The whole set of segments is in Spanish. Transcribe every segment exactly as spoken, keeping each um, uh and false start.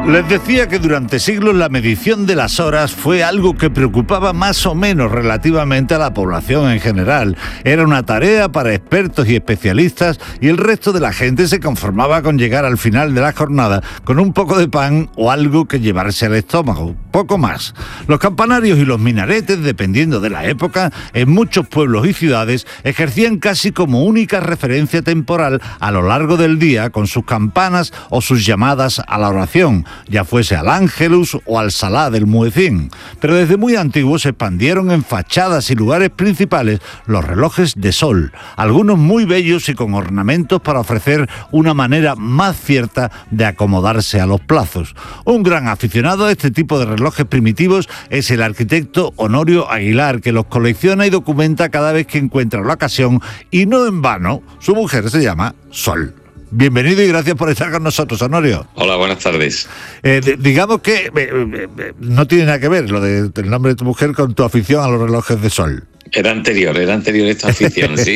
Les decía que durante siglos la medición de las horas fue algo que preocupaba más o menos relativamente a la población en general. Era una tarea para expertos y especialistas y el resto de la gente se conformaba con llegar al final de la jornada con un poco de pan o algo que llevarse al estómago, poco más. Los campanarios y los minaretes, dependiendo de la época, en muchos pueblos y ciudades ejercían casi como única referencia temporal a lo largo del día con sus campanas o sus llamadas a la oración, ya fuese al Ángelus o al Salá del Muecín. Pero desde muy antiguo se expandieron en fachadas y lugares principales los relojes de sol, algunos muy bellos y con ornamentos para ofrecer una manera más cierta de acomodarse a los plazos. Un gran aficionado a este tipo de relojes primitivos es el arquitecto Honorio Aguilar, que los colecciona y documenta cada vez que encuentra la ocasión, y no en vano, su mujer se llama Sol. Bienvenido y gracias por estar con nosotros, Honorio. Hola, buenas tardes. Eh, d- digamos que eh, eh, no tiene nada que ver lo de, del nombre de tu mujer con tu afición a los relojes de sol. Era anterior, era anterior esta afición, sí.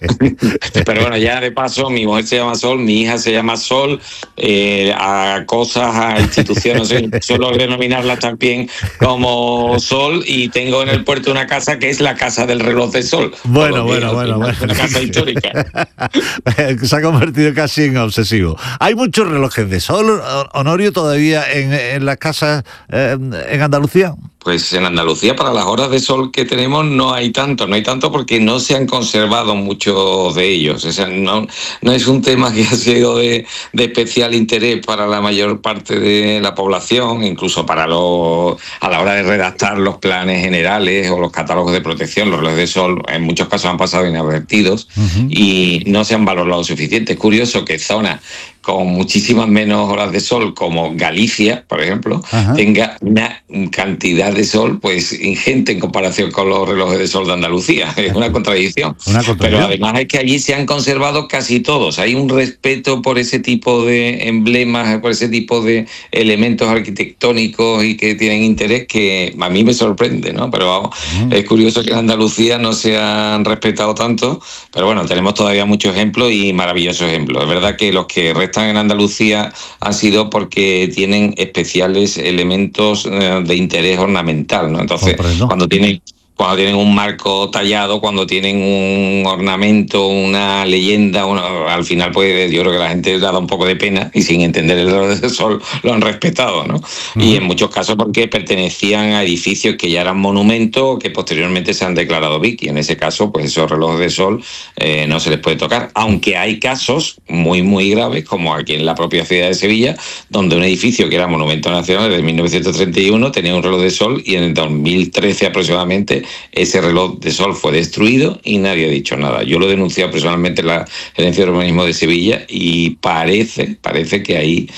Pero bueno, ya de paso, mi mujer se llama Sol, mi hija se llama Sol, eh, a cosas, a instituciones, suelo denominarlas también como Sol, y tengo en el puerto una casa que es la Casa del Reloj de Sol. Bueno, bueno, bueno, bueno. Una casa histórica. Se ha convertido casi en obsesivo. Hay muchos relojes de sol, Honorio, todavía en, en las casas eh, en Andalucía. Pues en Andalucía, para las horas de sol que tenemos, no hay tanto, no hay tanto porque no se han conservado muchos de ellos. O sea, no, no es un tema que ha sido de, de especial interés para la mayor parte de la población, incluso para los, a la hora de redactar los planes generales o los catálogos de protección. Los relojes de sol en muchos casos han pasado inadvertidos uh-huh. y no se han valorado suficiente. Es curioso que zonas con muchísimas menos horas de sol, como Galicia, por ejemplo, Ajá. tenga una cantidad de sol pues ingente en comparación con los relojes de sol de Andalucía. Es una contradicción. Una contradicción. Pero además es que allí se han conservado casi todos. Hay un respeto por ese tipo de emblemas, por ese tipo de elementos arquitectónicos y que tienen interés que a mí me sorprende, ¿no? Pero vamos, mm. es curioso que en Andalucía no se han respetado tanto, pero bueno, tenemos todavía muchos ejemplos y maravillosos ejemplos. Es verdad que los que restan en Andalucía han sido porque tienen especiales elementos eh, de interés ornamental, ¿no? Entonces, Comprendo. cuando tienen cuando tienen un marco tallado, cuando tienen un ornamento, una leyenda, una, al final pues yo creo que la gente le ha dado un poco de pena y sin entender el reloj de sol lo han respetado, ¿no? Uh-huh. Y en muchos casos porque pertenecían a edificios que ya eran monumentos que posteriormente se han declarado B I C, y en ese caso pues esos relojes de sol eh, no se les puede tocar, aunque hay casos muy muy graves como aquí en la propia ciudad de Sevilla, donde un edificio que era monumento nacional desde mil novecientos treinta y uno tenía un reloj de sol y en el dos mil trece aproximadamente ese reloj de sol fue destruido y nadie ha dicho nada. Yo lo he denunciado personalmente en la Gerencia de Urbanismo de Sevilla y parece, parece que hay,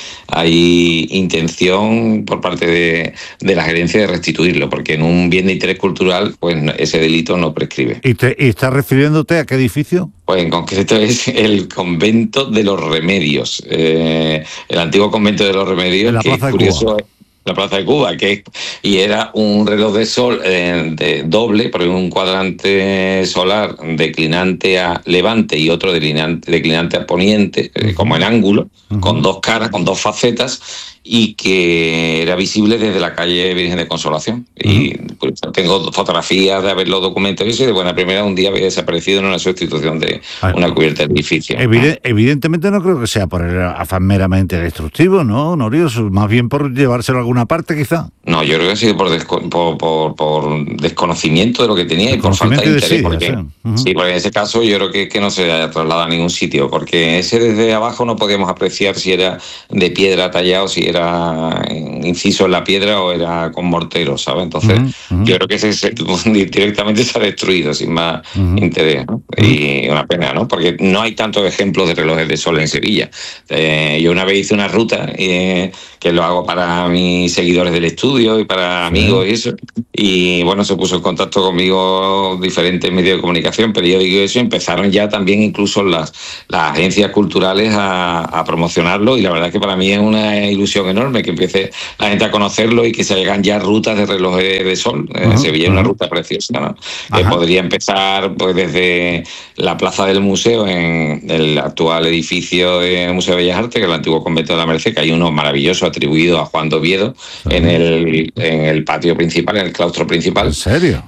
hay intención por parte de, de la gerencia de restituirlo, porque en un bien de interés cultural pues ese delito no prescribe. ¿Y, te, y estás refiriéndote a qué edificio? Pues en concreto es el Convento de los Remedios, eh, el antiguo Convento de los Remedios, en la que Plaza es de curioso. Cuba. La Plaza de Cuba, que y era un reloj de sol eh, de doble, porque un cuadrante solar declinante a levante y otro declinante, declinante a poniente, eh, como en ángulo, uh-huh. con dos caras, con dos facetas, y que era visible desde la calle Virgen de Consolación. Uh-huh. Y pues, tengo fotografías de haberlo documentado y de buena primera un día había desaparecido en una sustitución de Ay, una cubierta de edificio. Eviden- evidentemente no creo que sea por el afán meramente destructivo, ¿no, Honorio? Más bien por llevárselo a alguna parte, quizá. No, yo creo que ha sido por, desco- por, por, por desconocimiento de lo que tenía y por falta de interés. Sí, porque, uh-huh. sí, porque en ese caso yo creo que, que no se traslada a ningún sitio, porque ese desde abajo no podíamos apreciar si era de piedra tallado, si era inciso en la piedra o era con mortero, ¿sabes? Entonces uh-huh. yo creo que ese, ese directamente se ha destruido sin más uh-huh. interés, ¿no? Uh-huh. Y una pena, ¿no? Porque no hay tantos ejemplos de relojes de sol en Sevilla. Eh, yo una vez hice una ruta eh, que lo hago para mis seguidores del estudio y para amigos uh-huh. y eso, y bueno, se puso en contacto conmigo diferentes medios de comunicación, periódicos y eso, y empezaron ya también incluso las, las agencias culturales a, a promocionarlo, y la verdad es que para mí es una ilusión difusión enorme, que empiece la gente a conocerlo y que se hagan ya rutas de relojes de sol. Uh-huh, eh, Sevilla es uh-huh. una ruta preciosa, ¿no? Que podría empezar pues desde la plaza del museo, en el actual edificio del Museo de Bellas Artes, que es el antiguo convento de la Merced, que hay uno maravilloso atribuido a Juan de Oviedo, uh-huh. en el en el patio principal, en el claustro principal. ¿En serio?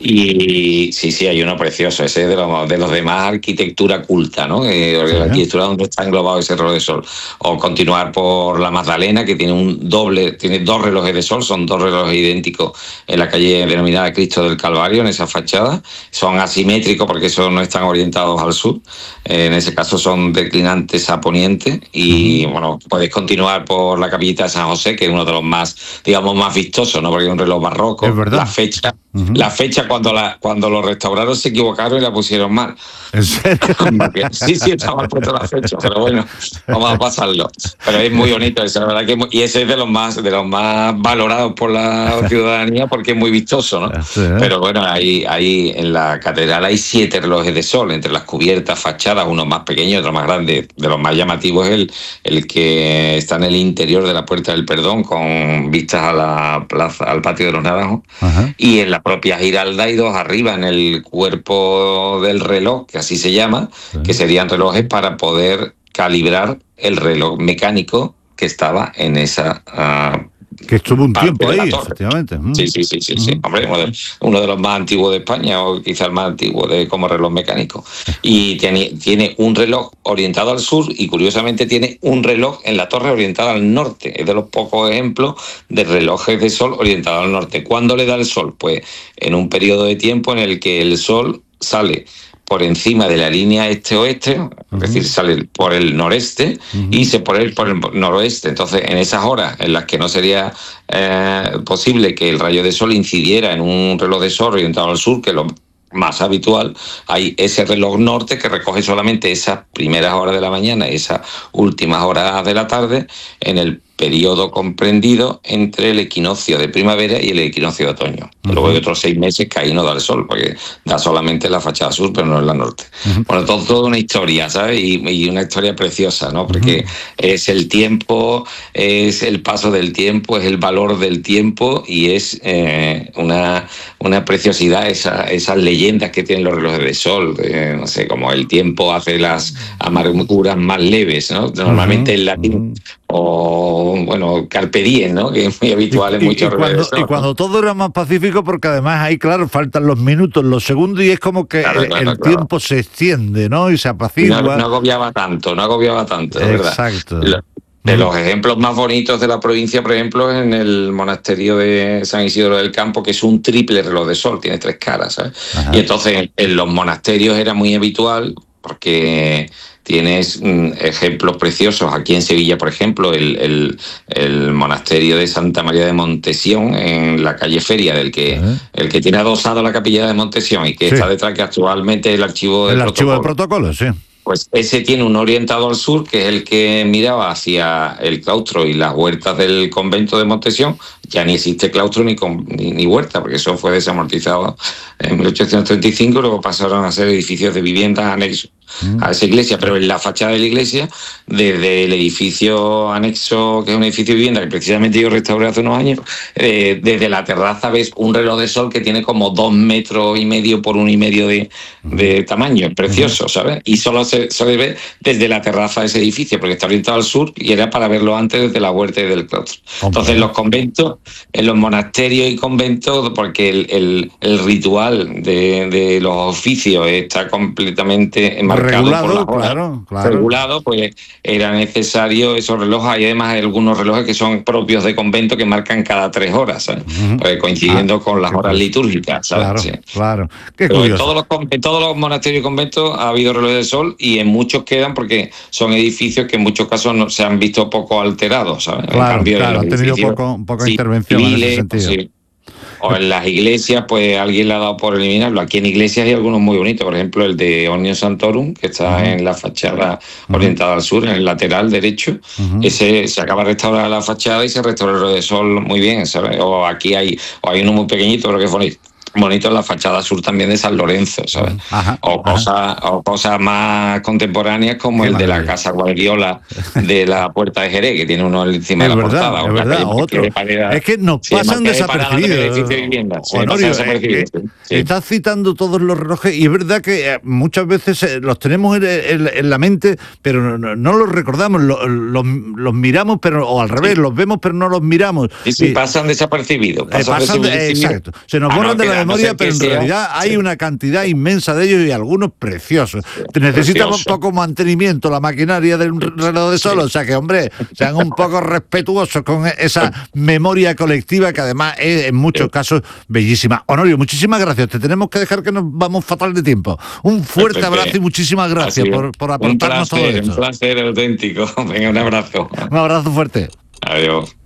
Y sí, sí, hay uno precioso, ese de los, de los demás arquitectura culta, ¿no? Eh, ¿Sí? La arquitectura donde está englobado ese reloj de sol. O continuar por la Magdalena, que tiene un doble, tiene dos relojes de sol, son dos relojes idénticos en la calle denominada Cristo del Calvario, en esa fachada. Son asimétricos porque esos no están orientados al sur. Eh, en ese caso son declinantes a poniente. Y uh-huh. bueno, podéis continuar por la capillita de San José, que es uno de los más, digamos, más vistosos, ¿no? Porque es un reloj barroco. Es verdad. La fecha, uh-huh. la fecha cuando la cuando lo restauraron se equivocaron y la pusieron mal. ¿En serio? Sí, sí, está mal puesto la fecha, pero bueno, vamos a pasarlo. Pero es muy bonito, la verdad que es muy, y ese es de los más de los más valorados por la ciudadanía porque es muy vistoso, ¿no? Sí, ¿eh? Pero bueno, ahí, ahí en la catedral hay siete relojes de sol, entre las cubiertas, fachadas, uno más pequeño y otro más grande. De los más llamativos es el, el que está en el interior de la Puerta del Perdón, con vistas a la plaza, al patio de los Naranjos. Ajá. Y en la propia Giralda hay dos arriba, en el cuerpo del reloj, que así se llama, sí. que serían relojes para poder calibrar el reloj mecánico que estaba en esa... Uh, que estuvo un tiempo ahí, efectivamente. Sí, sí, sí, sí, sí. Hombre, uno de, uno de los más antiguos de España, o quizás el más antiguo de como reloj mecánico. Y tiene, tiene un reloj orientado al sur y curiosamente tiene un reloj en la torre orientado al norte. Es de los pocos ejemplos de relojes de sol orientados al norte. ¿Cuándo le da el sol? Pues en un periodo de tiempo en el que el sol sale por encima de la línea este-oeste, uh-huh. es decir, sale por el noreste uh-huh. y se pone por el noroeste. Entonces, en esas horas en las que no sería eh, posible que el rayo de sol incidiera en un reloj de sol orientado al sur, que lo más habitual, hay ese reloj norte que recoge solamente esas primeras horas de la mañana y esas últimas horas de la tarde en el periodo comprendido entre el equinoccio de primavera y el equinoccio de otoño. Uh-huh. Luego hay otros seis meses que ahí no da el sol, porque da solamente la fachada sur, pero no en la norte. Uh-huh. Bueno, todo, toda una historia, ¿sabes? Y, y una historia preciosa, ¿no? Porque uh-huh. es el tiempo, es el paso del tiempo, es el valor del tiempo y es eh, una, una preciosidad, esa, esas leyendas que tienen los relojes de sol, eh, no sé, como el tiempo hace las amarguras más leves, ¿no? Normalmente uh-huh. en latín, uh-huh. o bueno, carpe diem, ¿no? Que es muy habitual en y, muchos y, cuando, relojes, ¿no? Y cuando todo era más pacífico, porque además ahí, claro, faltan los minutos, los segundos y es como que claro, claro, el, el claro. tiempo se extiende, ¿no? Y se apacigua. No, no agobiaba tanto, no agobiaba tanto, es verdad. Exacto. De los ejemplos más bonitos de la provincia, por ejemplo, es en el monasterio de San Isidro del Campo, que es un triple reloj de sol, tiene tres caras, ¿sabes? Ajá. Y entonces en los monasterios era muy habitual porque tienes mm, ejemplos preciosos. Aquí en Sevilla, por ejemplo, el, el, el monasterio de Santa María de Montesión, en la calle Feria, del que, ¿Eh? el que tiene adosado la capilla de Montesión y que sí. está detrás, que actualmente es el archivo del el protocolo. archivo del protocolo, sí. Pues ese tiene un orientado al sur, que es el que miraba hacia el claustro y las huertas del convento de Montesión. Ya ni existe claustro ni, con, ni, ni huerta, porque eso fue desamortizado en mil ochocientos treinta y cinco, luego pasaron a ser edificios de viviendas anexos mm. a esa iglesia, pero en la fachada de la iglesia, desde el edificio anexo, que es un edificio de vivienda que precisamente yo restauré hace unos años, eh, desde la terraza ves un reloj de sol que tiene como dos metros y medio por uno y medio de, de tamaño, es precioso, ¿sabes? Y solo se, se ve desde la terraza de ese edificio, porque está orientado al sur y era para verlo antes desde la huerta y del claustro. Entonces los conventos, en los monasterios y conventos, porque el, el, el ritual de, de los oficios está completamente enmarcado regulado, por las horas, claro, claro. regulado, pues era necesario esos relojes. Hay además algunos relojes que son propios de convento que marcan cada tres horas, ¿sabes? Uh-huh. Pues coincidiendo ah, con las horas litúrgicas, ¿sabes? Claro, sí. claro. Qué Pero curioso. En todos, los, en todos los monasterios y conventos ha habido relojes de sol y en muchos quedan porque son edificios que en muchos casos no, se han visto poco alterados, ¿sabes? Claro, en cambio, claro, han tenido poco, poca sí, intervención civiles, en ese sentido. Sí. O en las iglesias, pues alguien le ha dado por eliminarlo. Aquí en iglesias hay algunos muy bonitos, por ejemplo el de Omnium Sanctorum, que está uh-huh. en la fachada uh-huh. orientada al sur, en el lateral derecho. Uh-huh. Ese se acaba de restaurar la fachada y se restauró el de sol muy bien, ¿sabes? O aquí hay, o hay uno muy pequeñito, pero que es bonito. bonito la fachada sur también de San Lorenzo, ¿sabes? Ajá, o, cosas, o cosas más contemporáneas como Qué el maravilla. de la Casa Guardiola de la Puerta de Jerez, que tiene uno encima Es de la verdad, portada. es una verdad, calle otro. de parada, Es que nos sí, pasan más que de parada de edificio de desapercibidos. vivienda, sí, Honorio, pasa eh, desapercibido, eh, sí. estás citando todos los relojes y es verdad que eh, muchas veces eh, los tenemos en, en- en la mente, pero no, no- no los recordamos, lo- los, los miramos, pero o al revés, Sí. los vemos, pero no los miramos. Sí, sí, Y- pasan desapercibidos. Eh, Pasan pasan de- eh, desapercibidos. exacto, se nos A borran no de que- la a no memoria, ser pero que en sea- realidad hay sí. una cantidad inmensa de ellos y algunos preciosos. Necesitan un precioso. poco mantenimiento la maquinaria del reloj de sol, o sea que, hombre, sean un poco respetuosos con esa memoria colectiva que además es en muchos Sí. casos bellísima. Honorio, muchísimas gracias, te tenemos que dejar que nos vamos fatal de tiempo. Un fuerte Perfecto. abrazo y muchísimas gracias Así es. por, por Un aportarnos todo placer, esto. Un placer auténtico. Venga, un abrazo. Un abrazo fuerte. Adiós.